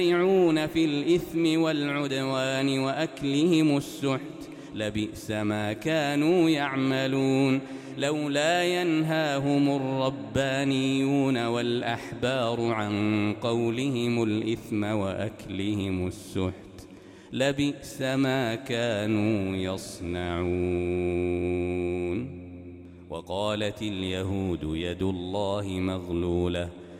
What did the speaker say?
يسارعون في الإثم والعدوان وأكلهم السحت لبئس ما كانوا يعملون لولا ينهاهم الربانيون والأحبار عن قولهم الإثم وأكلهم السحت لبئس ما كانوا يصنعون. وقالت اليهود يد الله مغلولة